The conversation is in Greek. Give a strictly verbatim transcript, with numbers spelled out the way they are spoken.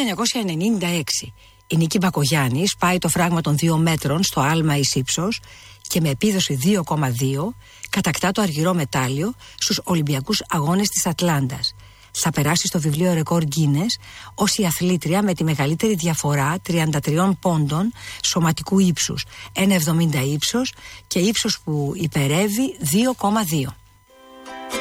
χίλια εννιακόσια ενενήντα έξι η Νίκη Μπακογιάννη πάει το φράγμα των δύο μέτρων στο άλμα εις ύψος και με επίδοση δύο κόμμα δύο κατακτά το αργυρό μετάλλιο στους Ολυμπιακούς Αγώνες της Ατλάντας. Θα περάσει στο βιβλίο ρεκόρ Γκίνες ως η αθλήτρια με τη μεγαλύτερη διαφορά τριάντα τριών πόντων σωματικού ύψους, ένα κόμμα εβδομήντα ύψος και ύψος που υπερεύει δύο κόμμα δύο.